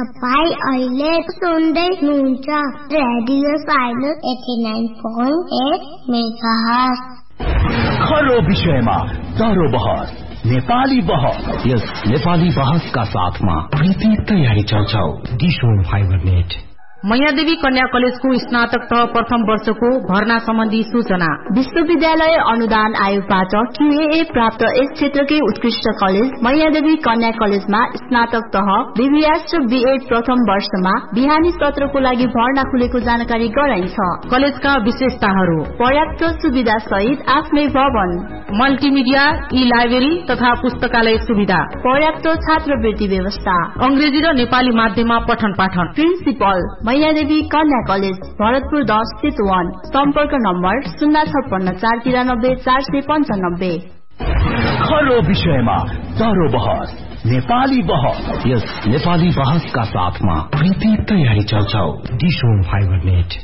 तपाईं अहिले सुन्दै हुनुहुन्छ रेडियो साइलेन्स 89.8 मेगाहर्ज। खरो विषयमा दरो बहस, नेपाली बहस। यस नेपाली बहसका साथमा प्रीति तयारी चल्छौ। डिशोन फाइबर नेट। मैयादेवी कन्या कलेजको स्नातक तह प्रथम वर्षको भर्ना सम्बन्धी सूचना। विश्वविद्यालय अनुदान आयोगबाट QAA प्राप्त यस क्षेत्रकै उत्कृष्ट कलेज मैयादेवी कन्या कलेजमा स्नातक तह BBS र BEd प्रथम वर्षमा बिहानी सत्रको लागि भर्ना खुलेको जानकारी गराइन्छ। कलेजका विशेषताहरू: पर्याप्त सुविधा सहित आफ्नै भवन, मल्टिमिडिया, ई-लाइब्रेरी तथा पुस्तकालय सुविधा, पर्याप्त छात्रवृत्ति व्यवस्था, अंग्रेजी र नेपाली माध्यममा पठन पाठन। प्रिन्सिपल मैयादेवी कन्या कलेज, भरतपुर 10 चितवन। सम्पर्क नम्बर 056 493 495। खरो विषयमा दरो बहस, नेपाली बहस। यस नेपाली बहसका साथमा प्रीति तयारी चल्छौ। डिशोन फाइबर नेट।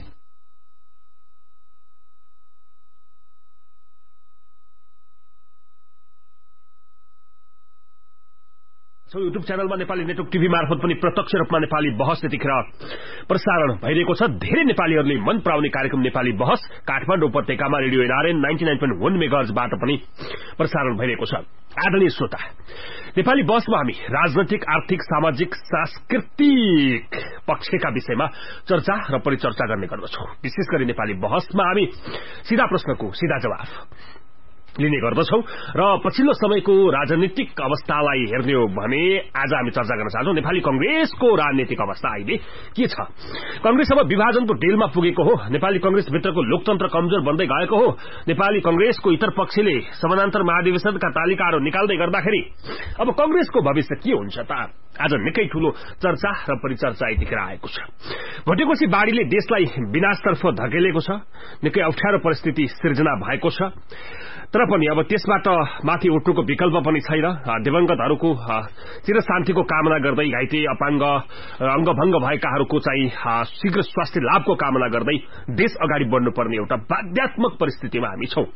युट्युब च्यानलमा नेपाली नेटवर्क टिभी मार्फत पनि प्रत्यक्ष रूपमा नेपाली बहस यतिखेर प्रसारण भइरहेको छ। धेरै नेपालीहरूले मन पराउने कार्यक्रम नेपाली बहस काठमाडौँ उपत्यकामा रेडियो NRN 99.1 मेगाहर्जबाट पनि प्रसारण भइरहेको छ। आदरणीय श्रोता, नेपाली बहसमा हामी राजनैतिक, आर्थिक, सामाजिक, सांस्कृतिक पक्षका विषयमा चर्चा र परिचर्चा गर्ने गर्दछौं। विशेष गरी नेपाली बहसमा हामी सीधा प्रश्नको सीधा जवाफ लिने गर्दछौं र पछिल्लो समयको राजनीतिक अवस्थालाई हेर्ने हो भने आज हामी चर्चा गर्न चाहन्छौं नेपाली कंग्रेसको राजनीतिक अवस्था अहिले के छ। कंग्रेस अब विभाजनको डेलमा पुगेको हो। नेपाली कंग्रेस भित्रको लोकतन्त्र कमजोर बन्दै गएको हो। नेपाली कंग्रेसको इतर पक्षले समानान्तर महाधिवेशनका तालिकाहरू निकाल्दै गर्दाखेरि अब कंग्रेसको भविष्य के हुन्छ त आज निकै ठूलो चर्चा र परिचर्चा यतिखेर आएको छ। भोटेकोशी बाढीले देशलाई विनाशतर्फ धकेलेको छ। निकै अप्ठ्यारो परिस्थिति सिर्जना भएको छ। तर पनि अब त्यसबाट माथि उठ्नुको विकल्प पनि छैन। दिवंगतहरूको चिरशान्तिको कामना गर्दै, घाइते अपाङ्ग अंगभंग भएकाहरूको चाहिँ शीघ्र स्वास्थ्य लाभको कामना गर्दै देश अगाडि बढ्नुपर्ने एउटा बाध्यात्मक परिस्थितिमा हामी छौं।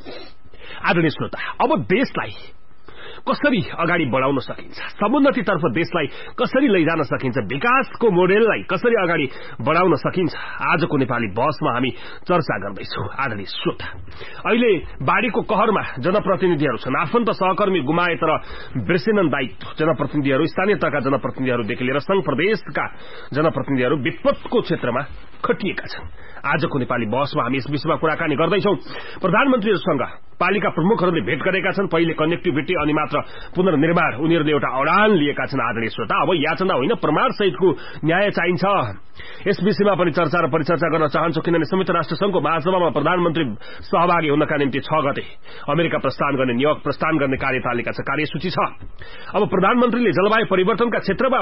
आदरणीय श्रोता, अब देशलाई कसरी अगाडि बढाउन सकिन्छ, समुन्नतितर्फ देशलाई कसरी लैजान सकिन्छ, विकासको मोडेललाई कसरी अगाडि बढाउन सकिन्छ, आजको नेपाली बहसमा हामी चर्चा गर्दैछौं। आदरणीय श्रोता, अहिले बाढीको कहरमा जनप्रतिनिधिहरू छन्। आफन्त सहकर्मी गुमाए तर बिर्सेनन् दायित्व। जनप्रतिनिधिहरू, स्थानीय तहका जनप्रतिनिधिहरूदेखि लिएर संघ प्रदेशका जनप्रतिनिधिहरू विपदको क्षेत्रमा खटिएका छन्। आजको नेपाली बहसमा हामी यस विषयमा कुराकानी गर्दैछौं। प्रधानमन्त्रीहरूसँग पालिका प्रमुखहरूले भेट गरेका छन्। पहिले कनेक्टिभिटी अनि मात्र पुनर्निर्माण उनीहरूले एउटा अडान लिएका छन्। आदरणीय श्रोता, अब याचना होइन प्रमाण सहितको न्याय चाहिन्छ। यस विषयमा पनि चर्चा र परिचर्चा गर्न चाहन्छु, किनभने संयुक्त राष्ट्र संघको महासभामा प्रधानमन्त्री सहभागी हुनका निम्ति 6 गते अमेरिका प्रस्थान गर्ने, न्युयोर्क प्रस्थान गर्ने कार्यतालिका छ, कार्यसूची छ। अब प्रधानमन्त्रीले जलवायु परिवर्तनका क्षेत्रमा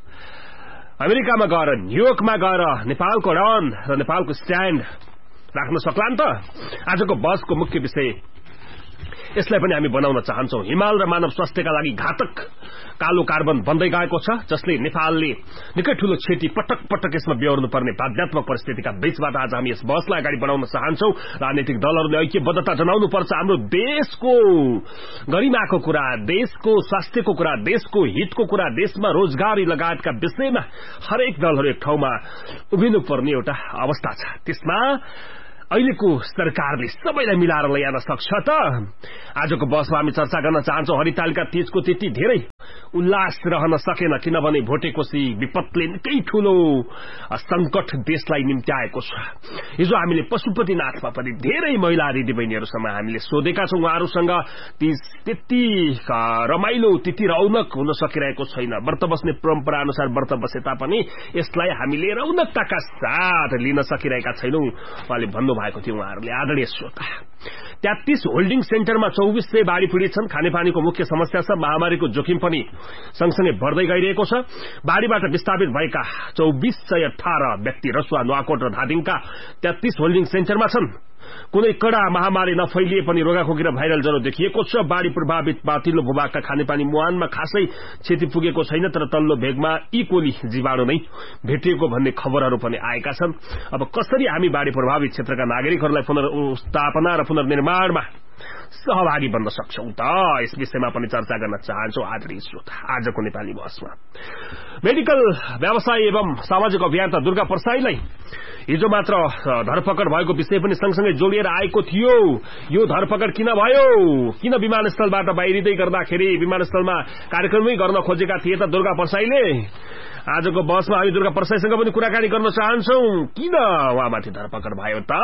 अमेरिकामा गएर, न्युयोर्कमा गएर नेपालको अडान र नेपालको स्ट्यान्ड राख्न सक्लान् त? आजको बहसको मुख्य विषय यसलाई पनि हामी बनाउन चाहन्छौं। हिमाल र मानव स्वास्थ्यका लागि घातक कालो कार्बन बन्दै गएको छ, जसले नेपालले निकै ठूलो क्षति पटक पटक यसमा बेहोर्नु पर्ने बाध्यात्मक परिस्थितिका बीचबाट आज हामी यस बहसलाई अगाडि बढाउन चाहन्छौं। राजनीतिक दलहरूले ऐक्यबद्धता जनाउनु पर्छ। हाम्रो देशको गरिमाको कुरा, देशको स्वास्थ्यको कुरा, देशको हितको कुरा, देशमा रोजगारी लगायतका विषयमा हरेक दलहरू एक ठाउँमा उभिनु पर्ने एउटा अवस्था छ। त्यसमा अहिलेको सरकारले सबैलाई मिलाएर ल्याउन सक्छ त? आजको बहसमा हामी चर्चा गर्न चाहन्छौं। हरितालिका तीजको त्यति धेरै उल्लास रहन सकेन, किनभने भोटेकोशी विपदले निकै ठूलो संकट देशलाई निम्त्याएको छ। हिजो हामीले पशुपतिनाथमा पनि धेरै महिला दिदीबहिनीहरूसँग हामीले सोधेका छौं। उहाँहरूसँग तीज त्यति रमाइलो, त्यति रौनक हुन सकिरहेको छैन। व्रत बस्ने परम्परा अनुसार व्रत बसे तापनि यसलाई हामीले रौनकताका साथ लिन सकिरहेका छैनौं उहाँले भन्नुभएको थियो। उहाँहरूले आदरणीय श्रोता, 33 होल्डिङ सेन्टरमा 2400 बाढी पीड़ित छन्। खानेपानीको मुख्य समस्या छ। महामारीको जोखिम पनि सँगसँगै बढ्दै गइरहेको छ। बाढीबाट विस्थापित भएका 2418 व्यक्ति रसुवा, नुवाकोट र धादिङका 33 होल्डिङ सेन्टरमा छन्। कुनै कडा महामारी नफैलिए पनि रोगाखोकी र भाइरल ज्वरो देखिएको छ। बाढी प्रभावित माथिल्लो भूभागका खानेपानी मुहानमा खासै क्षति पुगेको छैन, तर तल्लो भेगमा इकोली जीवाणु नै भेटिएको भन्ने खबरहरू पनि आएका छन्। अब कसरी हामी बाढी प्रभावित क्षेत्रका नागरिकहरूलाई पुनर्स्थापना र पुनर्निर्माणमा सहभागी बन्न सक्छौं त? यस विषयमा पनि चर्चा गर्न चाहन्छौ आदरणीय श्रोता आजको नेपाली बहसमा। मेडिकल व्यवसाय एवं सामाजिक अभियन्ता दुर्गा प्रसाईलाई हिजो मात्र धरपकड भएको विषय पनि सँगसँगै जोडिएर आएको थियो। यो धरपकड किन भयो? किन विमानस्थलबाट बाहिरिँदै गर्दाखेरि विमानस्थलमा कार्यक्रमै गर्न खोजेका थिए त दुर्गा प्रसाईले? आजको बहसमा हामी दुर्गा प्रसाईसँग पनि कुराकानी गर्न चाहन्छौं। किन उहाँमाथि धरपकड भयो त?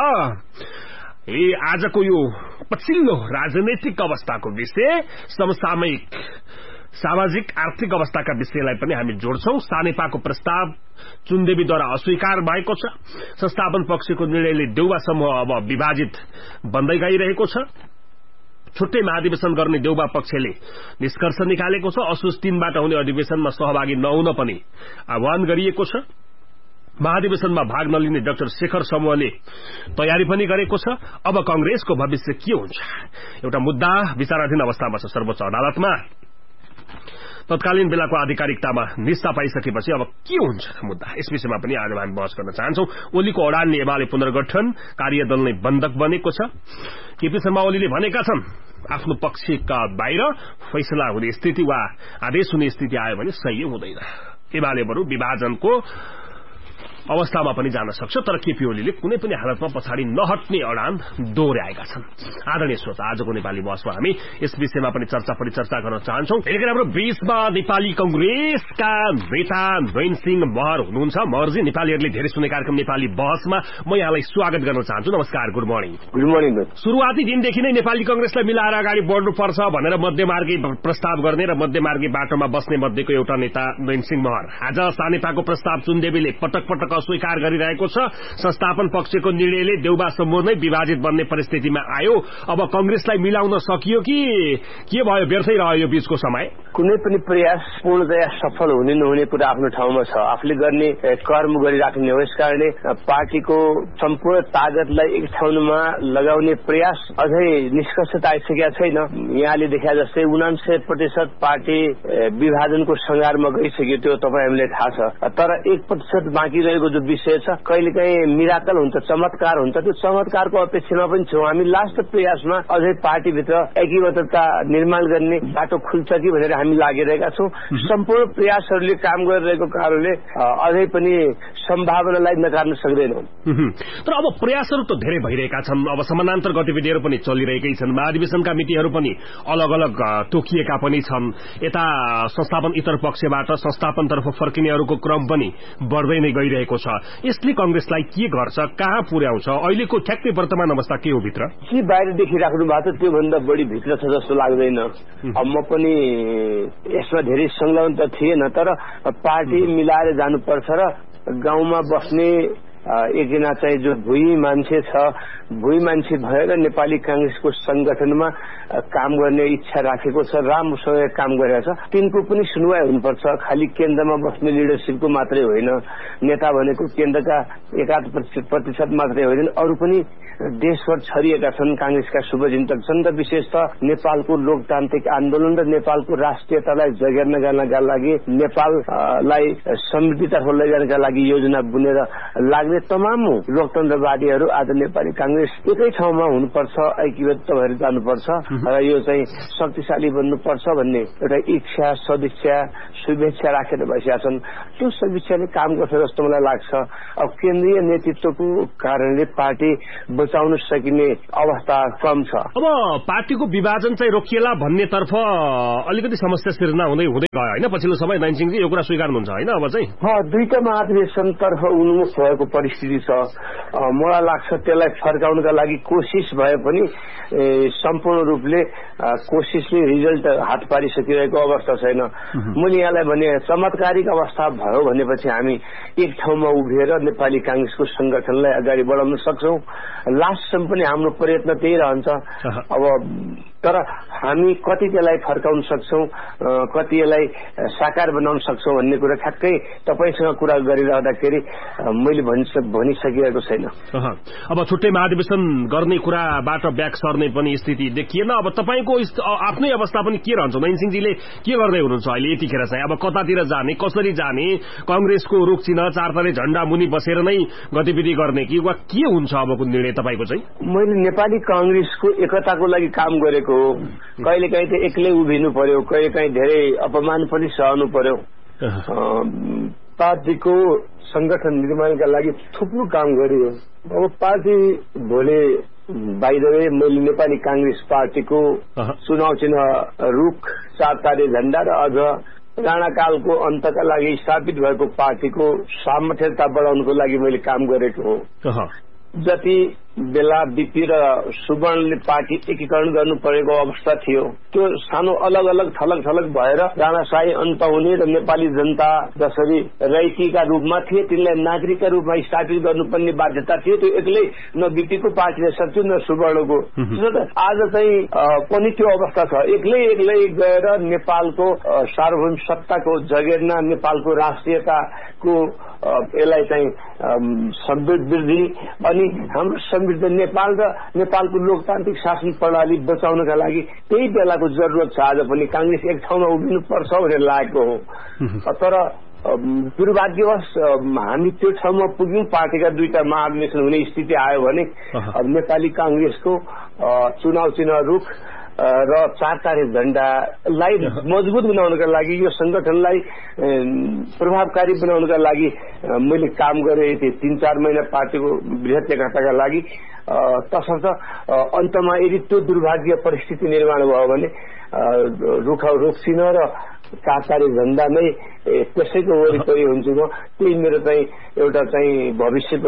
आजको यो पछिल्लो राजनैतिक अवस्थाको विषय, समसामयिक सामाजिक आर्थिक अवस्थाका विषयलाई पनि हामी जोड्छौं। सानेपाको प्रस्ताव चुनदेवीद्वारा अस्वीकार भएको छ। संस्थापन पक्षको निर्णयले देउबा समूह अब विभाजित बन्दै गइरहेको छ। छुट्टै महाधिवेशन गर्ने देउबा पक्षले निष्कर्ष निकालेको छ। असोज 3 बाट हुने अधिवेशनमा सहभागी नहुन पनि आह्वान गरिएको छ। महाधिवेशनमा भाग नलिने डाक्टर शेखर समूहले तयारी पनि गरेको छ। अब कांग्रेसको भविष्य के हुन्छ? एउटा मुद्दा विचाराधीन अवस्थामा छ सर्वोच्च अदालतमा। तत्कालीन बेलाको आधिकारिकतामा निस्ता पाइसकेपछि अब के हुन्छ मुद्दा? यस विषयमा पनि आज हामी बहस गर्न चाहन्छौं। ओलीको अडान एमाले पुनर्गठन कार्यदल नै बन्धक बनेको छ। केपी शर्मा ओलीले भनेका छन् आफ्नो पक्षका बाहिर फैसला हुने स्थिति वा आदेश हुने स्थिति आयो भने सही हुँदैन। एमाले बरु विभाजनको अवस्थामा पनि जान सक्छ, तर केपी ओलीले कुनै पनि हालतमा पछाडि नहट्ने अडान दोहोर्याएका छन्। आदरणीय श्रोता आजको नेपाली बहसमा हामी यस विषयमा पनि चर्चा परिचर्चा गर्न चाहन्छौं। यतिखेर हाम्रो बीचमा नेपाली कंग्रेसका नेता नयन सिंह महर हुनुहुन्छ। महरजी, नेपालीहरूले धेरै सुने कार्यक्रम नेपाली बहसमा म यहाँलाई स्वागत गर्न चाहन्छु। नमस्कार, गुड मर्निङ। Good morning. सुरुवाती दिनदेखि नै नेपाली कंग्रेसलाई मिलाएर अगाडि बढ्नुपर्छ भनेर मध्यमार्गी प्रस्ताव गर्ने र मध्यमार्गी बाटोमा बस्ने मध्येको एउटा नेता नयन सिंह महर आज सानेपाको प्रस्ताव चुनदेवीले पटक पटक अस्वीकार गरिरहेको छ। संस्थापन पक्षको निर्णयले देउबा समूह नै विभाजित बन्ने परिस्थितिमा आयो। अब कांग्रेसलाई मिलाउन सकियो कि के भयो? व्यर्थै रह्यो यो बीचको समय? कुनै पनि प्रयास पूर्णतया सफल हुने नहुने कुरा आफ्नो ठाउँमा छ। आफूले गर्ने कर्म गरिराख्ने हो। यसकारणले पार्टीको सम्पूर्ण ताकतलाई एक ठाउँमा लगाउने प्रयास अझै निष्कर्षता आइसकेका छैन। यहाँले देखा जस्तै 99% पार्टी विभाजनको संघारमा गइसक्यो, त्यो तपाईँ हामीलाई थाहा छ। तर 1% बाँकी रहेको जो विषय छ, कहिलेकाहीँ मिराकल हुन्छ, चमत्कार हुन्छ। त्यो चमत्कारको अपेक्षामा पनि छौँ हामी। लास्ट प्रयासमा अझै पार्टीभित्र एकीबद्धता निर्माण गर्ने बाटो खुल्छ कि भनेर हामी लागिरहेका छौँ। सम्पूर्ण प्रयासहरूले काम गरिरहेको कारणले अझै पनि सम्भावनालाई नकार्न सक्दैनौँ। तर अब प्रयासहरू त धेरै भइरहेका छन्। अब समानान्तर गतिविधिहरू पनि चलिरहेकै छन्। महाधिवेशनका मितिहरू पनि अलग अलग तोकिएका पनि छन्। यता संस्थापन इतर पक्षबाट संस्थापनतर्फ फर्किनेहरूको क्रम पनि बढ्दै नै गइरहेको छ। यसले कांग्रेसलाई के गर्छ, कहाँ पुर्याउँछ? अहिलेको ठ्याक्कै वर्तमान अवस्था के हो भित्र? के बाहिर देखिराख्नु भएको छ त्योभन्दा बढी भित्र छ जस्तो लाग्दैन। अब म पनि यसमा धेरै संलग्न त थिएन, तर पार्टी मिलाएर जानुपर्छ र गाउँमा बस्ने एकजना चाहिँ जो भुइँ मान्छे छ, भुइँ मान्छे भएर नेपाली कांग्रेसको संगठनमा काम गर्ने इच्छा राखेको छ, राम्रोसँग काम गरेको छ, तिनको पनि सुनवाई हुनुपर्छ। खालि केन्द्रमा बस्ने लिडरसिपको मात्रै होइन, नेता भनेको केन्द्रका 1% मात्रै होइन, अरू पनि देशभर छरिएका छन्, कांग्रेसका शुभचिन्तक छन्। र विशेषतः नेपालको लोकतान्त्रिक आन्दोलन र नेपालको राष्ट्रियतालाई जगेर्नका लागि, नेपाललाई समृद्धितर्फ लैजानका लागि योजना बुनेर लाग्ने तमाम लोकतन्त्रवादीहरू आज नेपाली कांग्रेस एकै ठाउँमा हुनुपर्छ, ऐक्यबद्ध भएर जानुपर्छ र यो चाहिँ शक्तिशाली बन्नुपर्छ भन्ने एउटा इच्छा, सदिच्छा, शुभेच्छा राखेर बसेका छन्। त्यो सदिच्छाले काम गर्छ जस्तो मलाई लाग्छ। अब केन्द्रीय नेतृत्वको कारणले पार्टी बचाउन सकिने अवस्था कम छ। अब पार्टीको विभाजन चाहिँ रोकिएला भन्नेतर्फ अलिकति समस्या सिर्जना हुँदै गयो होइन पछिल्लो समय? नयन सिंहजी यो कुरा स्वीकार्नुहुन्छ होइन? अब चाहिँ दुईटा महाधिवेशनतर्फ उन्मुख भएको परिस्थिति छ। मलाई लाग्छ त्यसलाई फर्काउनका लागि कोसिस भए पनि सम्पूर्ण रूपले कोसिसले रिजल्ट हात पारिसकिरहेको अवस्था छैन। मैले यहाँलाई भने चमत्कारिक अवस्था भयो भनेपछि हामी एक ठाउँमा उभिएर नेपाली कांग्रेसको संगठनलाई अगाडि बढाउन सक्छौं। लास्टसम्म पनि हाम्रो प्रयत्न त्यही रहन्छ। अब तर हामी कति त्यसलाई फर्काउन सक्छौं, कति यसलाई साकार बनाउन सक्छौं भन्ने कुरा ठ्याक्कै तपाईसँग कुरा गरिरहँदाखेरि मैले भनिसकिरहेको छैन। छैन। अब छुट्टै महाधिवेशन गर्ने कुराबाट ब्याक सर्ने पनि स्थिति देखिएन। अब तपाईँको आफ्नै अवस्था पनि के रहन्छ? नयन सिंहजीले के गर्दै हुनुहुन्छ अहिले यतिखेर चाहिँ? अब कतातिर जाने, कसरी जाने? कांग्रेसको रुख चिन्ह, चारतरे झण्डा मुनि बसेर नै गतिविधि गर्ने कि वा के हुन्छ अबको निर्णय तपाईँको चाहिँ? मैले नेपाली कांग्रेसको एकताको लागि काम गरेको हो। कहिलेकाहीँ त एक्लै उभिनु पर्यो, कहिलेकाहीँ धेरै अपमान पनि सहनु पर्यो। पार्टीको संगठन निर्माणका लागि थुप्रो काम गरियो। अब पार्टी भोलि बाइ द वे मैले नेपाली कांग्रेस पार्टीको चुनाव चिन्ह रुख, चारतारे झण्डा र अझ राणाकालको अन्तका लागि स्थापित भएको पार्टीको सामर्थ्यता बढाउनको लागि मैले काम गरेको हो। जति बेला बीपी र सुवर्णले पार्टी एकीकरण गर्नु परेको अवस्था थियो, त्यो सानो अलग अलग थलग थलग भएर राणाशाही अन्त हुने र नेपाली जनता जसरी रैतीका रूपमा थिए तिनलाई नागरिकका रूपमा स्थापित गर्नुपर्ने बाध्यता थियो। त्यो एक्लै न बीपीको पार्टीले सक्थ्यो न सुवर्णको। आज चाहिँ पनि त्यो अवस्था छ। एक्लै गएर नेपालको सार्वभौम सत्ताको जगेर्ना, नेपालको राष्ट्रियताको यसलाई चाहिँ समृद्धि अनि हाम्रो समृद्ध नेपाल र नेपालको लोकतान्त्रिक शासन प्रणाली बचाउनका लागि त्यही बेलाको जरुरत छ। आज पनि कांग्रेस एक ठाउँमा उभिनु पर्छ भनेर लागेको हो। तर दुर्भाग्यवश हामी त्यो ठाउँमा पुग्यौं। पार्टीका दुईटा महाधिवेशन हुने स्थिति आयो भने नेपाली कांग्रेसको चुनाव चिन्ह रुख र चारतारे झण्डालाई मजबुत बनाउनका लागि, यो संगठनलाई प्रभावकारी बनाउनका लागि मैले काम गरेँ। 3-4 महिना पार्टीको बृहत एकताका लागि। तसर्थ अन्तमा यदि त्यो दुर्भाग्य परिस्थिति निर्माण भयो भने रुख चिन्ह र चारतारे झण्डा नै त्यसैको वरिपरि हुन्छु म। त्यही मेरो चाहिँ एउटा चाहिँ भविष्यको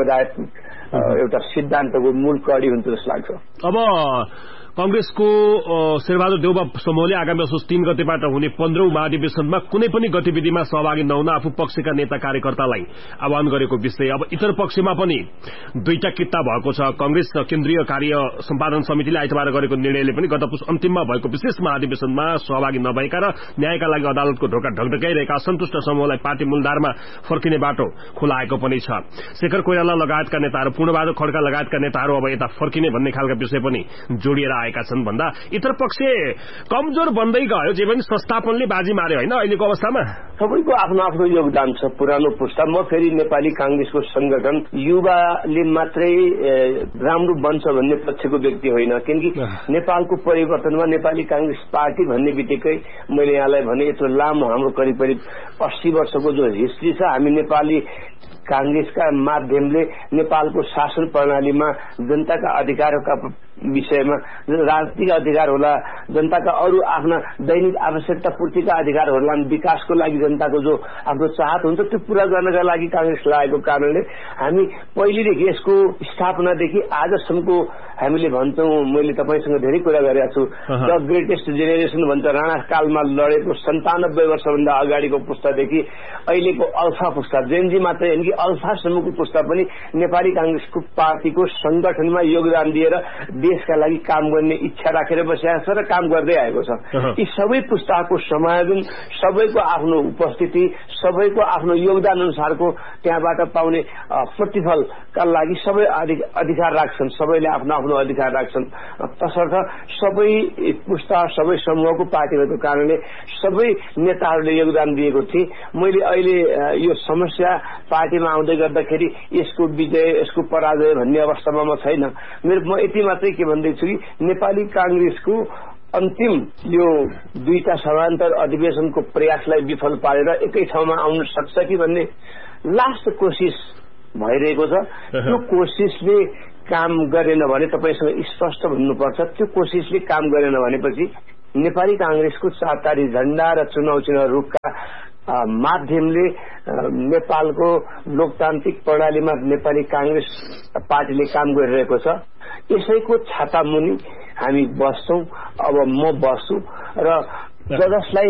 एउटा सिद्धान्तको मूल कडी हुन्छ जस्तो लाग्छ। अब कांग्रेसको शेरबहादुर देउबा समूहले आगामी असोज 3 गतेबाट हुने 15औं महाधिवेशनमा कुनै पनि गतिविधिमा सहभागी नहुन आफू पक्षका नेता कार्यकर्तालाई आह्वान गरेको विषय अब इतर पक्षमा पनि दुईटा किता भएको छ। कांग्रेस केन्द्रीय कार्य सम्पादन समितिले आइतबार गरेको निर्णयले पनि गत पुस अन्तिममा भएको विशेष महाधिवेशनमा सहभागी नभएका र न्यायका लागि अदालतको ढोका ढकढकाइरहेका असन्तुष्ट समूहलाई पार्टी मूलधारमा फर्किने बाटो खुलाएको पनि छ। शेखर कोइराला लगायतका नेताहरू, पूर्णबहादुर खड्का लगायतका नेताहरू अब यता फर्किने भन्ने खालका विषय पनि जोडिएर आएका छन् भन्दा इतर पक्ष कमजोर बन्दै गयो। जे पनि संस्थापनले बाजी मार्यो होइन अहिलेको अवस्थामा? सबैको आफ्नो आफ्नो योगदान छ। पुरानो पुस्ता, म फेरि नेपाली कांग्रेसको संगठन युवाले मात्रै राम्रो बन्छ भन्ने पक्षको व्यक्ति होइन। किनकि नेपालको परिवर्तनमा नेपाली कांग्रेस पार्टी भन्ने बित्तिकै मैले यहाँलाई भने यत्रो लामो हाम्रो करिब 80 वर्षको जो हिस्ट्री छ, हामी नेपाली कांग्रेसका माध्यमले नेपालको शासन प्रणालीमा जनताका अधिकारका विषयमा, राजनीतिक अधिकार होला, जनताका अरू आफ्ना दैनिक आवश्यकता पूर्तिका अधिकार होला, विकासको लागि जनताको जो आफ्नो चाहत हुन्छ त्यो पूरा गर्नका लागि कांग्रेस लागेको कारणले हामी पहिलेदेखि यसको स्थापनादेखि आजसम्मको हामीले भन्छौं, मैले तपाईसँग धेरै कुरा गरेका छु, द ग्रेटेस्ट जेनेरेसन भन्छ। राणा कालमा लडेको 97 वर्षभन्दा अगाडिको पुस्तादेखि अहिलेको अल्फा पुस्ता, जेनजी मात्रै होइन कि अल्फासम्मको पुस्ता पनि नेपाली कांग्रेसको पार्टीको संगठनमा योगदान दिएर देशका लागि काम गर्ने इच्छा राखेर बसेको छ र काम गर्दै आएको छ। यी सबै पुस्ताको समायोजन, सबैको आफ्नो उपस्थिति, सबैको आफ्नो योगदान अनुसारको त्यहाँबाट पाउने प्रतिफलका लागि सबै अधिकार राख्छन्। सबैले आफ्नो आफ्नो अधिकार राख्छन्। तसर्थ सबै पुस्ता, सबै समूहको पार्टी भएको कारणले सबै नेताहरूले योगदान दिएको थिए। मैले अहिले यो समस्या पार्टीमा आउँदै गर्दाखेरि यसको विजय, यसको पराजय भन्ने अवस्थामा म छैन। म यति मात्रै के भन्दैछु कि नेपाली कांग्रेसको अन्तिम यो दुईटा समान्तर अधिवेशनको प्रयासलाई विफल पारेर एकै ठाउँमा आउन सक्छ कि भन्ने लास्ट कोसिस भइरहेको छ। त्यो कोसिसले काम गरेन भने तपाईसँग स्पष्ट भन्नुपर्छ। त्यो कोसिसले काम गरेन भनेपछि नेपाली कांग्रेसको चारतारे झण्डा र चुनाव चिन्ह रुखका माध्यमले नेपालको लोकतान्त्रिक प्रणालीमा नेपाली कांग्रेस पार्टीले काम गरिरहेको छ। यसैको छाता मुनि हामी बस्छौं। अब म बस्छु र जसलाई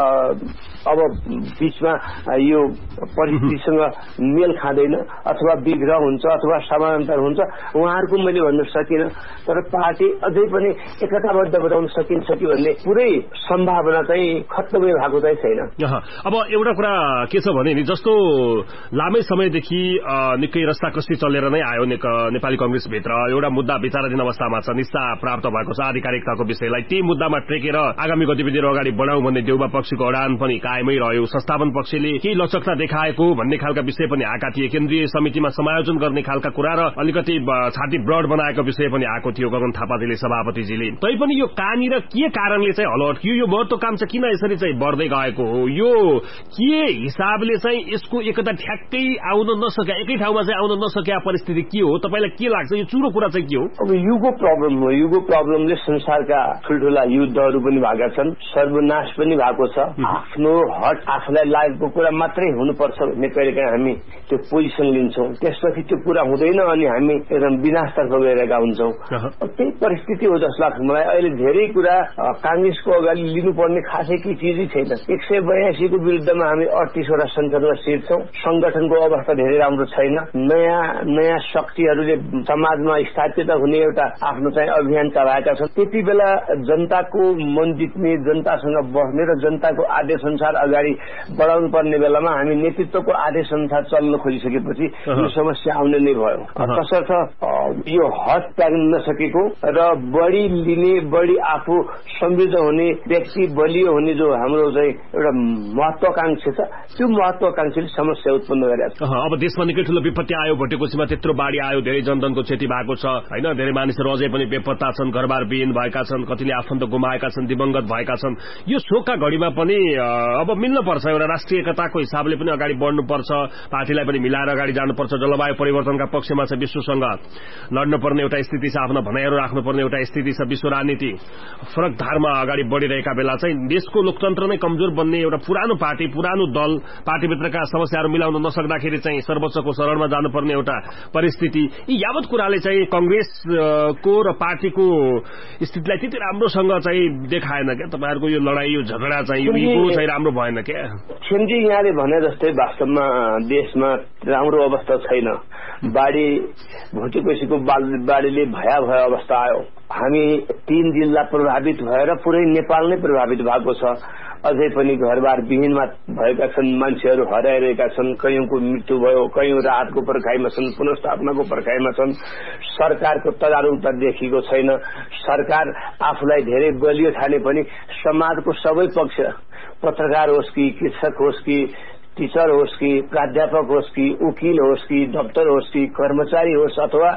अब बीचमा यो परिस्थितिसँग मेल खाँदैन अथवा विग्रह हुन्छ अथवा समानान्तर हुन्छ उहाँहरूको मैले भन्न सकिनँ। तर पार्टी अझै पनि एकताबद्ध बनाउन सकिन्छ कि भन्ने पुरै सम्भावना चाहिँ खत्तमै भएको चाहिँ छैन। अब एउटा कुरा के छ भने नि जस्तो लामै समयदेखि निकै रस्ताकस्ती चलेर नै आयो नेपाली कांग्रेसभित्र एउटा मुद्दा विचाराधीन अवस्थामा छ, निस्सा प्राप्त भएको छ आधिकारिकताको विषयलाई, ती मुद्दामा टेकेर आगामी गतिविधिहरू अगाडि बढाउँ भन्ने देउबा पक्षको अडान पनि कायमै रह्यो। संस्थापन पक्षले केही लचकता देखाएको भन्ने खालका विषय पनि आएका थिए, केन्द्रीय समितिमा समायोजन गर्ने खालका कुरा र अलिकति छाती ब्रड बनाएको विषय पनि आएको थियो गगन थापाजीले सभापतिजीले। तैपनि यो कहाँनिर के कारणले चाहिँ हलो अड्कियो, यो महत्वाकांक्षा किन यसरी चाहिँ बढ्दै गएको हो, यो के हिसाबले चाहिँ यसको एकता ठ्याक्कै आउन नसक्या, एकै ठाउँमा चाहिँ आउन नसक्या परिस्थिति के हो, तपाईलाई के लाग्छ यो चुरो कुरा चाहिँ के हो? अब युगो प्रब्लम हो, युगो प्रब्लमले संसारका ठुल्ठुला युद्धहरू पनि भएका छन्, सर्वनाश पनि भएको छ। आफ्नो हट आफूलाई लागेको कुरा मात्रै हुनुपर्छ भन्ने कहिलेकाहीँ हामी त्यो पोजिसन लिन्छौँ, त्यसपछि त्यो कुरा हुँदैन अनि हामी एकदम विनाशतर्फ गइरहेका हुन्छौँ। त्यही परिस्थिति हो जस्तो लाग्छ मलाई। अहिले धेरै कुरा कांग्रेसको अगाडि लिनुपर्ने खासै केही चिजै छैन। 182 को विरुद्धमा हामी 38 वटा संसदमा सिट छौँ, संगठनको अवस्था धेरै राम्रो छैन, नयाँ शक्तिहरूले समाजमा स्थापित हुने एउटा आफ्नो चाहिँ अभियान चलाएका छन्। त्यति बेला जनताको मन जित्ने, जनतासँग बस्ने र जनताको आदेश अनुसार अगाडि बढाउनु पर्ने बेलामा हामी नेतृत्वको आदेश अनुसार चल्न खोजिसकेपछि यो समस्या आउने नै भयो। तसर्थ यो हट त्याग्न नसकेको र बढी लिने, बढी आफू समृद्ध हुने, व्यक्ति बलियो हुने जो हाम्रो चाहिँ एउटा महत्वाकांक्षा छ, त्यो महत्वाकांक्षाले समस्या उत्पन्न गरेको छ। अब देशमा निकै ठूलो विपत्ति आयो, भोटेकोसीमा त्यत्रो बाढी आयो, धेरै जनधनको क्षति भएको छ हैन, धेरै मानिसहरू अझै पनि बेपत्ता छन्, घरबार विहीन भएका छन्, कतिले आफन्त गुमाएका छन्, दिवंगत भएका छन्। यो शोकका घडीमा पनि अब मिल्न पर्छ, एउटा राष्ट्रिय एकताको हिसाबले पनि अगाडि बढ्नुपर्छ, पार्टीलाई पनि मिलाएर अगाडि जानुपर्छ। जलवायु परिवर्तनका पक्षमा छ, विश्वसँग लड्नुपर्ने एउटा स्थिति छ, आफ्नो भनाइहरू राख्नुपर्ने एउटा स्थिति छ, विश्व राजनीति फरक धारमा अगाडि बढ़िरहेका बेला चाहिँ देशको लोकतन्त्र नै कमजोर बन्ने एउटा पुरानो पार्टी, पुरानो दल, पार्टीभित्रका समस्याहरू मिलाउन नसक्दाखेरि चाहिँ सर्वोच्चको शरणमा जानुपर्ने एउटा परिस्थिति, यी यावत कुराले चाहिँ कांग्रेसको र पार्टीको स्थितिलाई त्यति राम्रोसँग चाहिँ देखाएन क्या। तपाईहरुको यो लडाई, यो झगडा चाहिँ यो चाहिँ राम्रो भएन क्या। खेमजी यहाँले भने जस्तै वास्तवमा देशमा राम्रो अवस्था छैन। बाढी, भोटेकोसीको बाढीले भयावह अवस्था आयो। हामी 3 जिल्ला प्रभावित भएर पुरै नेपाल नै प्रभावित भएको छ। अझै पनि घरबार विहीनमा भएका छन्, मान्छेहरू हराइरहेका छन्, कयौंको मृत्यु भयो, कयौं राहतको पर्खाइमा छन्, पुनर्स्थापनाको पर्खाइमा छन्। सरकारको तदारुकता देखिएको छैन। सरकार आफूलाई धेरै बलियो ठाने पनि समाजको सबै पक्ष, पत्रकार होस् कि, कृषक होस् कि, टीचर होस् कि, प्राध्यापक होस् कि, वकिल होस् कि, दफ्तर होस् कि, कर्मचारी होस् अथवा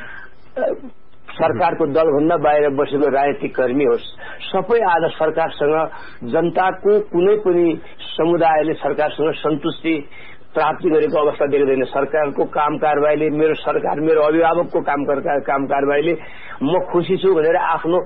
सरकारको दलभन्दा बाहिर बसेको राजनीतिक कर्मी होस्, सबै आज सरकारसँग, जनताको कुनै पनि समुदायले सरकारसँग सन्तुष्टि प्राप्ति गरेको अवस्था देख्दैन। सरकारको काम कारबाहीले, मेरो सरकार, मेरो अभिभावकको काम कारबाहीले म खुसी छु भनेर आफ्नो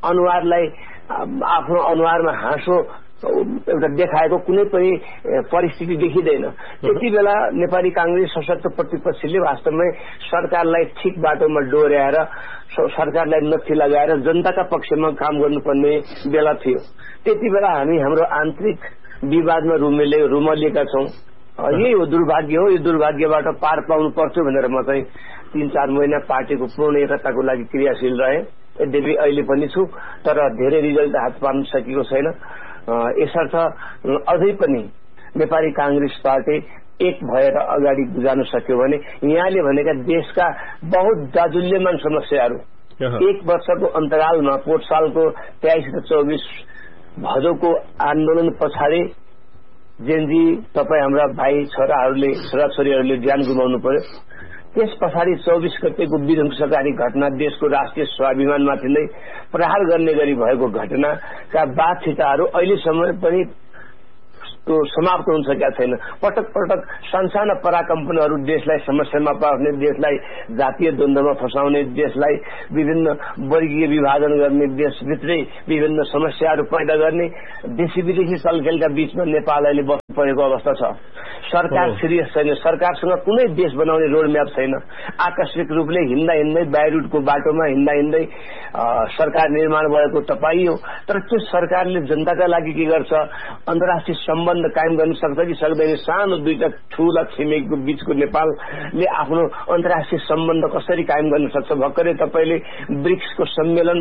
अनुहारमा हाँसो एउटा देखाएको कुनै पनि परिस्थिति देखिँदैन। त्यति बेला नेपाली कांग्रेस सशक्त प्रतिपक्षले वास्तवमै सरकारलाई ठिक बाटोमा डोर्याएर, सरकारलाई नथी लगाएर जनताका पक्षमा काम गर्नुपर्ने बेला थियो। त्यति बेला हामी हाम्रो आन्तरिक विवादमा रुमलिएका छौं। यही हो दुर्भाग्य हो। यो दुर्भाग्यबाट पार पाउनु पर्थ्यो भनेर म चाहिँ 3-4 महिना पार्टीको पूर्ण एकताको लागि क्रियाशील रहे। यद्यपि अहिले पनि छु, तर धेरै रिजल्ट हात पार्न सकेको छैन। यसर्थ अझै पनि नेपाली कांग्रेस पार्टी एक भएर अगाडि जान सक्यो भने यहाँले भनेका देशका बहुत जाजुल्यमान समस्याहरू 1 वर्षको अन्तरालमा, पोट सालको 23 र 24 भदौको आन्दोलन पछाडि जेनजी तपाई हाम्रा भाइ छोराछोरीहरूले ज्यान गुमाउनु पर्यो। त्यस पछाडि 24 गतेको विध्वंसकारी घटना, देशको राष्ट्रिय स्वाभिमानमाथि नै प्रहार गर्ने गरी भएको घटनाका बाध्यताहरू अहिलेसम्म पनि समाप्त हुन सकेका छैन। पटक पटक साना पराकम्पनहरू देशलाई समस्यामा पार्ने, देशलाई जातीय द्वन्द्वमा फसाउने, देशलाई विभिन्न वर्गीय विभाजन गर्ने, देशभित्रै विभिन्न समस्याहरू पैदा गर्ने देशी विदेशी चलखेलका बीचमा नेपाल अहिले बस्नु परेको अवस्था छ। सरकार सिरियस छैन। सरकारसँग कुनै देश बनाउने रोडम्याप छैन। आकस्मिक रूपले हिँड्दै बाहिरुटको बाटोमा हिँड्दै सरकार निर्माण भएको तपाईयो, तर त्यो सरकारले जनताका लागि के गर्छ, अन्तर्राष्ट्रिय सम्बन्ध कायम गर्न सक्छ कि सक्दैन? सानो दुईटा ठूला छिमेकीको बीचको नेपालले आफ्नो अन्तर्राष्ट्रिय सम्बन्ध कसरी कायम गर्न सक्छ? भर्खरै तपाईले ब्रिक्सको सम्मेलन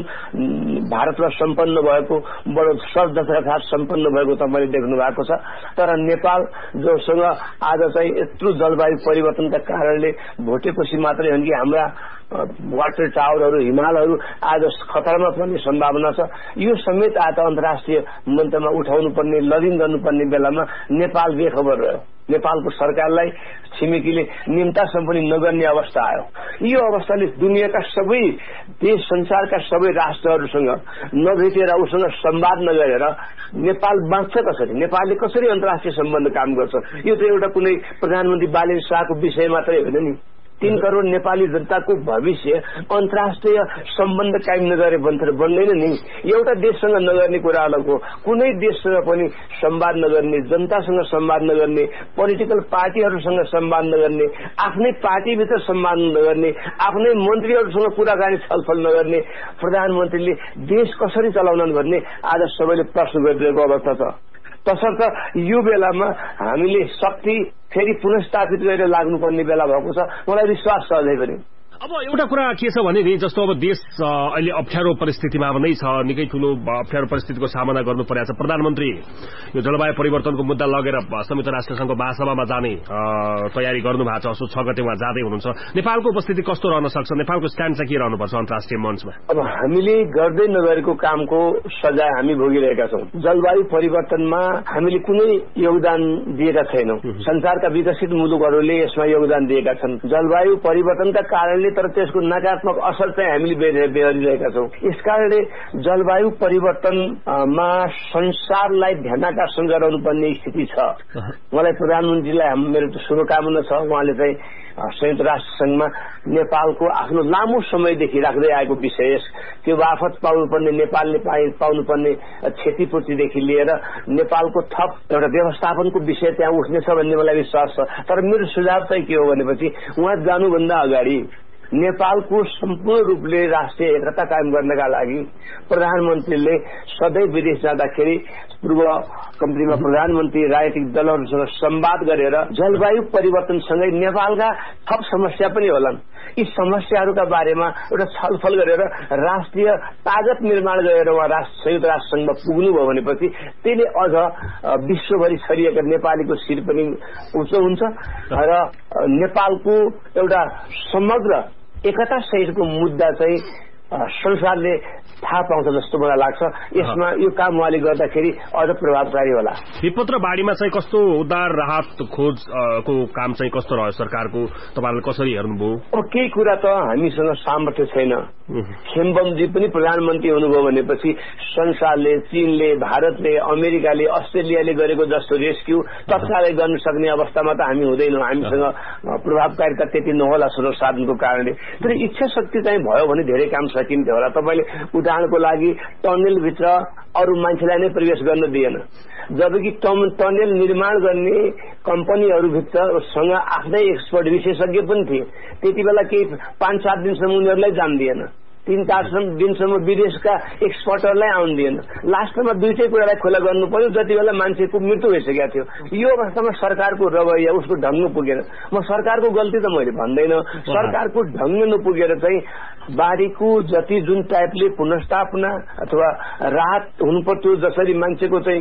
भारतमा सम्पन्न भएको बडो सर्वदशा सम्पन्न भएको तपाईले देख्नु भएको छ। तर नेपाल जोसँग आज चाहिँ यत्रो जलवायु परिवर्तनका कारणले भोटेपछि मात्रै हो कि हाम्रा वाटर टावरहरू हिमालहरू आज खतरामा पर्ने सम्भावना छ। यो समेत आज अन्तर्राष्ट्रिय मञ्चमा उठाउनु पर्ने लबिङ गर्नुपर्ने बेलामा नेपाल बेखबर रह्यो। नेपालको सरकारलाई छिमेकीले निम्तासम्म पनि नगर्ने अवस्था आयो। यो अवस्थाले दुनियाँका सबै देश संसारका सबै राष्ट्रहरूसँग नभेटेर उसँग संवाद नगरेर नेपाल बाँच्छ कसरी, नेपालले कसरी अन्तर्राष्ट्रिय सम्बन्ध काम गर्छ? यो त एउटा कुनै प्रधानमन्त्री बालेन्द्र शाहको विषय मात्रै होइन नि। 3 करोड़ नेपाली जनताको भविष्य अन्तर्राष्ट्रिय सम्बन्ध कायम नगरे बन्दैन नि। एउटा देशसँग नगर्ने कुरा अलग हो, कुनै देशसँग पनि संवाद नगर्ने, जनतासँग संवाद नगर्ने, पोलिटिकल पार्टीहरूसँग संवाद नगर्ने, आफ्नै पार्टीभित्र संवाद नगर्ने, आफ्नै मन्त्रीहरूसँग कुराकानी छलफल नगर्ने प्रधानमन्त्रीले देश कसरी चलाउनन् भन्ने आज सबैले प्रश्न गरिरहेको अवस्था छ। तसर्थ यो बेलामा हामीले शक्ति फेरि पुनर्स्थापित गरेर लाग्नुपर्ने बेला भएको छ। मलाई विश्वास छ अझै पनि। अब एउटा कुरा के छ भने नि, जस्तो अब देश अहिले अप्ठ्यारो परिस्थितिमा नै छ, निकै ठूलो अप्ठ्यारो परिस्थितिको सामना गर्नु परेको छ। प्रधानमन्त्री यो जलवायु परिवर्तनको मुद्दा लगेर संयुक्त राष्ट्रसङ्घको महासभामा जाने तयारी गर्नु भएको छ। असोज 6 गते उहाँ जाँदै हुनुहुन्छ। नेपालको उपस्थिति कस्तो रहन सक्छ? नेपालको स्ट्यान्ड चाहिँ के रहनुपर्छ अन्तर्राष्ट्रिय मञ्चमा? अब हामीले गर्दै नगरेको कामको सजाय हामी भोगिरहेका छौं। जलवायु परिवर्तनमा हामीले कुनै योगदान दिएका छैनौं। संसारका विकसित मुलुकहरूले यसमा योगदान दिएका छन्। जलवायु परिवर्तनका कारणले तर त्यसको नकारात्मक असर चाहिँ हामीले बेहोरिरहेका छौं। यसकारणले जलवायु परिवर्तनमा संसारलाई ध्यानाकर्षण गराउनु पर्ने स्थिति छ। मलाई प्रधानमन्त्रीलाई मेरो शुभकामना छ। उहाँले चाहिँ संयुक्त राष्ट्र संघमा नेपालको आफ्नो लामो समयदेखि राख्दै आएको विषय, त्यो बाफत पाउनुपर्ने नेपालले पाउनुपर्ने क्षतिपूर्तिदेखि लिएर नेपालको थप एउटा व्यवस्थापनको विषय त्यहाँ उठ्नेछ भन्ने मलाई विश्वास छ। तर मेरो सुझाव चाहिँ के हो भनेपछि उहाँ जानुभन्दा अगाडि नेपालको सम्पूर्ण रूपले राष्ट्रिय एकता कायम गर्नका लागि प्रधानमन्त्रीले सधैँ विदेश जाँदाखेरि पूर्व कम्पनीमा प्रधानमन्त्री राजनीतिक दलहरूसँग संवाद गरेर जलवायु परिवर्तनसँगै नेपालका थप समस्या पनि होलान्, यी समस्याहरूका बारेमा एउटा छलफल गरेर राष्ट्रिय ताकत निर्माण गरेर उहाँ संयुक्त राष्ट्र संघमा पुग्नुभयो भनेपछि त्यसले अझ विश्वभरि छरिएका नेपालीको शिर पनि उच्च हुन्छ र नेपालको एउटा समग्र एकता सहितको मुद्दा चाहिँ संसारले थाहा पाउँछ जस्तो मलाई लाग्छ। यसमा यो काम उहाँले गर्दाखेरि अझ प्रभावकारी होला। विपद र बाढीमा चाहिँ कस्तो उद्धार राहत खोजको काम चाहिँ कस्तो रह्यो सरकारको, तपाईहरुले कसरी हेर्नुभयो? अब केही कुरा त हामीसँग सामर्थ्य छैन। खेम्बमजी पनि प्रधानमन्त्री हुनुभयो भनेपछि संसारले, चीनले, भारतले, अमेरिकाले, अस्ट्रेलियाले गरेको जस्तो रेस्क्यू तत्कालै गर्न सक्ने अवस्थामा त हामी हुँदैनौँ। हामीसँग प्रभावकारिता त्यति नहोला स्रोत साधनको कारणले। तर इच्छा शक्ति चाहिँ भयो भने धेरै काम सकिन्थ्यो होला। तपाईले उदाहरणको लागि टनेलभित्र अरू मान्छेलाई नै प्रवेश गर्न दिएन, जबकि टनेल निर्माण गर्ने कम्पनीहरूभित्रसँग आफ्नै एक्सपर्ट विशेषज्ञ पनि थिए। त्यति बेला केही 5-7 दिनसम्म उनीहरूलाई जान दिएन, 3-4 दिनसम्म विदेशका एक्सपर्टहरूलाई आउन दिएन। लास्टमा दुईटै कुरालाई खुला गर्नु पर्यो। जति बेला मान्छेको मृत्यु भइसकेको थियो, यो अवस्थामा सरकारको रवैया, उसको ढङ्ग पुगेन। म सरकारको गल्ती त मैले भन्दैन, सरकारको ढङ्ग नपुगेर चाहिँ बाढीको जति जुन टाइपले पुनर्स्थापना अथवा राहत हुनुपर्थ्यो, जसरी मान्छेको चाहिँ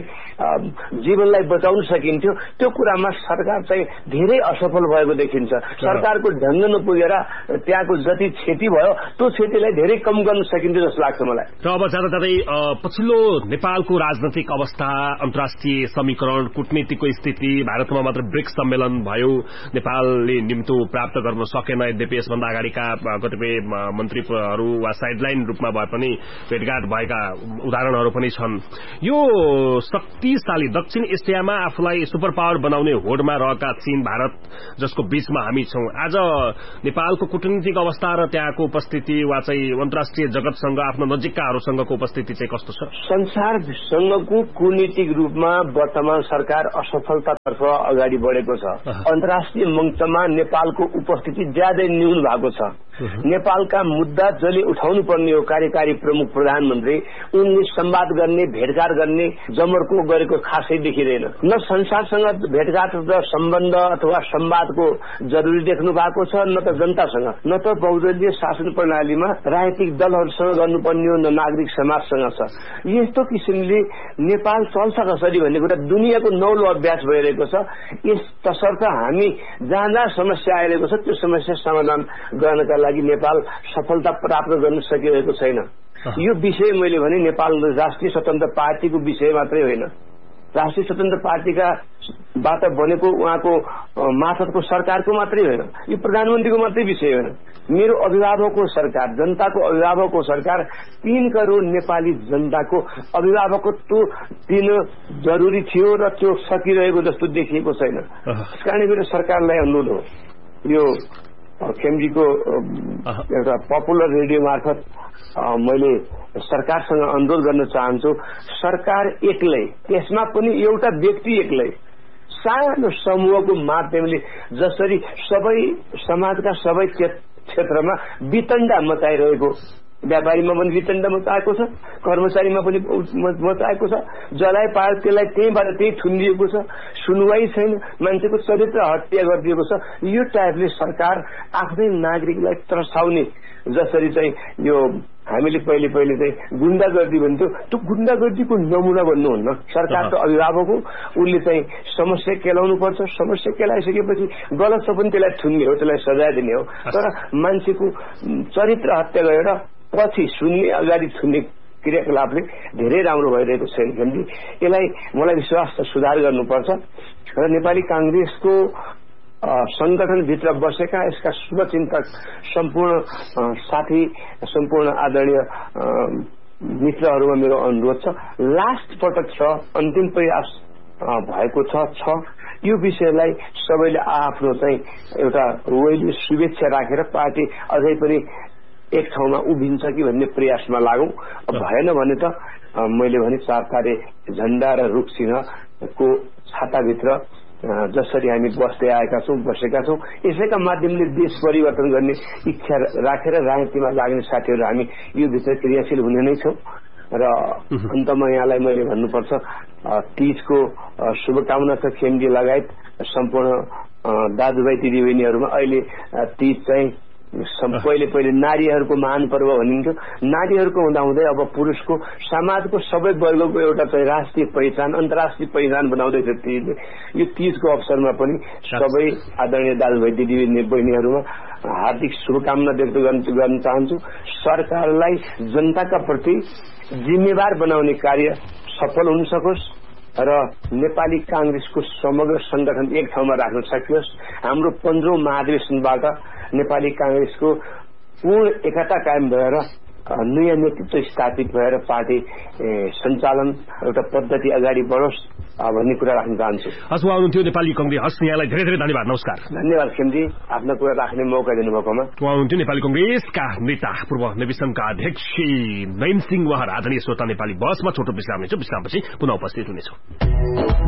जीवनलाई बचाउन सकिन्थ्यो, त्यो कुरामा सरकार चाहिँ धेरै असफल भएको देखिन्छ। सरकारको ढङ्ग नपुगेर त्यहाँको जति क्षति भयो त्यो क्षतिलाई धेरै कम गर्न सकिन्थ्यो जस्तो लाग्छ मलाई। र अब जाँदा जाँदै पछिल्लो नेपालको राजनैतिक अवस्था, अन्तर्राष्ट्रिय समीकरण, कूटनीतिको स्थिति, भारतमा मात्र ब्रिक्स सम्मेलन भयो, नेपालले निम्तो प्राप्त गर्न सकेन। यद्यपि यसभन्दा अगाडिका कतिपय मन्त्रीहरू वा साइडलाइन रूपमा भए पनि भेटघाट भएका उदाहरणहरू पनि छन्। यो शक्तिशाली दक्षिण एसियामा आफूलाई सुपर पावर बनाउने होडमा रहेका चीन, भारत जसको बीचमा हामी छौं। आज नेपालको कूटनीतिक अवस्था र त्यहाँको उपस्थिति वा चाहिँ अन्तर्राष्ट्रिय जगतसँग, आफ्नो नजिककाहरूसँगको उपस्थिति चाहिँ कस्तो छ? संसारसँगको कूटनीतिक रूपमा वर्तमान सरकार असफलतातर्फ अगाडि बढेको छ। अन्तर्राष्ट्रिय मञ्चमा नेपालको उपस्थिति ज्यादै न्यून भएको छ। नेपालका मुद्दा जसले उठाउनु पर्ने हो कार्यकारी प्रमुख प्रधानमन्त्री उनले संवाद गर्ने भेटघाट गर्ने जमर्को गरेको खासै देखिँदैन। न संसारसँग भेटघाट र सम्बन्ध अथवा संवादको जरुरी देख्नु भएको छ, न त जनतासँग, न त बहुदलीय शासन प्रणालीमा राजनीतिक दलहरूसँग गर्नुपर्ने हो, न नागरिक समाजसँग छ। यस्तो किसिमले नेपाल चल्छ कसरी भन्ने कुरा दुनियाँको नौलो अभ्यास भइरहेको छ। यस तसर्थ हामी जहाँ जहाँ समस्या आइरहेको छ त्यो समस्या समाधान गर्नका लागि नेपाल सफलता प्राप्त गर्न सकिरहेको छैन। यो विषय मैले भने नेपाल राष्ट्रिय स्वतन्त्र पार्टीको विषय मात्रै होइन, राष्ट्रिय स्वतन्त्र पार्टीकाबाट बनेको उहाँको मार्फतको सरकारको मात्रै होइन, यो प्रधानमन्त्रीको मात्रै विषय होइन। मेरो अभिभावकको सरकार, जनताको अभिभावकको सरकार 3 करोड नेपाली जनताको अभिभावकत्व दिन जरुरी थियो र त्यो सकिरहेको जस्तो देखिएको छैन। त्यसकारण मेरो सरकारलाई अनुरोध हो, यो खेमजीको एउटा पपुलर रेडियो मार्फत मैले सरकारसँग अनुरोध गर्न चाहन्छु, सरकार एक्लै, त्यसमा पनि एउटा व्यक्ति एक्लै सानो समूहको माध्यमले जसरी सबै समाजका सबै क्षेत्रमा वितण्डा मचाइरहेको, व्यापारीमा पनि वितण्डा मचाएको छ, कर्मचारीमा पनि मचाएको छ, जसलाई पायो त्यसलाई त्यहीँबाट त्यही थुनिएको छ, सुनवाई छैन, मान्छेको चरित्र हत्या गरिदिएको छ। यो टाइपले सरकार आफ्नै नागरिकलाई त्रसाउने, जसरी चाहिँ यो हामीले पहिले चाहिँ गुण्डागर्दी भन्थ्यो, त्यो गुण्डागर्दीको नमुना भन्नुहुन्न। सरकारको अभिभावक हो, उसले चाहिँ समस्या केलाउनु पर्छ, समस्या केलाइसकेपछि गलत छ पनि त्यसलाई थुन्ने हो, त्यसलाई सजाय दिने हो। तर मान्छेको चरित्र हत्या गरेर पछि सुन्ने अगाडि थुन्ने क्रियाकलापले धेरै राम्रो भइरहेको छैन। किनकि यसलाई मलाई विश्वास छ सुधार गर्नुपर्छ र नेपाली कांग्रेसको संगठनभित्र बसेका यसका शुभचिन्तक सम्पूर्ण साथी, सम्पूर्ण आदरणीय मित्रहरूमा मेरो अनुरोध छ, लास्ट पटक छ, अन्तिम प्रयास भएको छ यो विषयलाई सबैले आफ्नो चाहिँ एउटा रोइली शुभेच्छा राखेर पार्टी अझै पनि एक ठाउँमा उभिन्छ कि भन्ने प्रयासमा लागौं। भएन भने त मैले भने 4 तारे झण्डा र रुख सिंहको छाताभित्र जसरी हामी बसेका छौं यसैका माध्यमले देश परिवर्तन गर्ने इच्छा राखेर राजनीतिमा लाग्ने साथीहरू हामी यो भित्र क्रियाशील हुने नै छौं। र अन्तमा यहाँलाई मैले भन्नुपर्छ, तीजको शुभकामना छ खेमजी लगायत सम्पूर्ण दाजुभाइ दिदीबहिनीहरूमा। अहिले तीज चाहिँ पहिले नारीहरूको महान पर्व भनिन्थ्यो, नारीहरूको हुँदाहुँदै अब पुरुषको, समाजको सबै वर्गको एउटा चाहिँ राष्ट्रिय पहिचान, अन्तर्राष्ट्रिय पहिचान बनाउँदैछ तीजले। यो तीजको अवसरमा पनि सबै आदरणीय दाजुभाइ दिदीबहिनीहरूमा हार्दिक शुभकामना व्यक्त गर्न चाहन्छु। सरकारलाई जनताका प्रति जिम्मेवार बनाउने कार्य सफल हुन सकोस् र नेपाली कांग्रेसको समग्र संगठन एक ठाउँमा राख्न सकियोस्। हाम्रो 15औं महाधिवेशनबाट नेपाली कांग्रेसको पूर्ण एकता कायम भएर नयाँ नेतृत्व स्थापित भएर पार्टी सञ्चालन एउटा पद्धति अगाडि बढोस् भन्ने कुरा राख्न चाहन्छु। हस्, उहाँ हुनुहुन्थ्यो नेपाली कांग्रेस। हस्, यहाँलाई धेरै धेरै धन्यवाद, नमस्कार। धन्यवाद खेमजी, आफ्नो कुरा राख्ने मौका दिनुभएकोमा। उहाँ हुनुहुन्थ्यो नेपाली कांग्रेसका नेता पूर्व नेविसनका अध्यक्ष नयन सिंह। उहाँ आदरणीय श्रोता, नेपाली बसमा छोटो विश्राम लिन्छौं, विश्रामपछि पुनः उपस्थित हुनेछौं।